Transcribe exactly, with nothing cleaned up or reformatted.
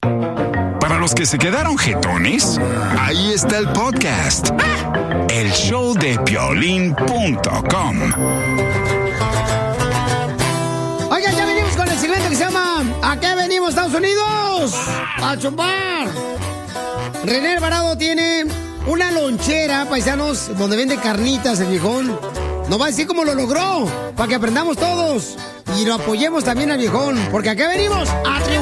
Para los que se quedaron jetones, ahí está el podcast. El show de piolín punto com. Oiga, ya venimos con el segmento que se llama ¿A qué venimos, Estados Unidos? ¡A chupar! René Alvarado tiene una lonchera, paisanos, donde vende carnitas el viejón. Nos va a decir cómo lo logró, para que aprendamos todos y lo apoyemos también al viejón, porque acá venimos a triunfar.